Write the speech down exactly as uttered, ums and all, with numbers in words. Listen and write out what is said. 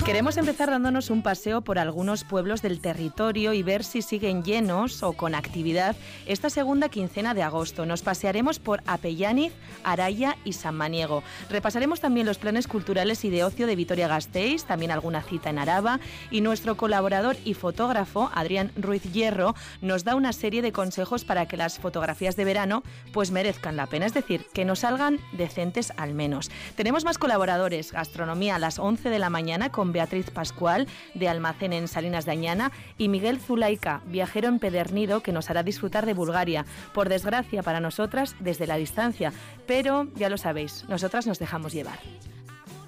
Queremos empezar dándonos un paseo por algunos pueblos del territorio y ver si siguen llenos o con actividad esta segunda quincena de agosto. Nos pasearemos por Apellániz, Araya y San Maniego. Repasaremos también los planes culturales y de ocio de Vitoria-Gasteiz, también alguna cita en Araba, y nuestro colaborador y fotógrafo, Adrián Ruiz Hierro, nos da una serie de consejos para que las fotografías de verano pues merezcan la pena, es decir, que nos salgan decentes al menos. Tenemos más colaboradores, gastronomía a las once de la mañana con Beatriz Pascual, de Almacén en Salinas de Añana, y Miguel Zulaika, viajero empedernido que nos hará disfrutar de Bulgaria, por desgracia para nosotras desde la distancia, pero ya lo sabéis, nosotras nos dejamos llevar.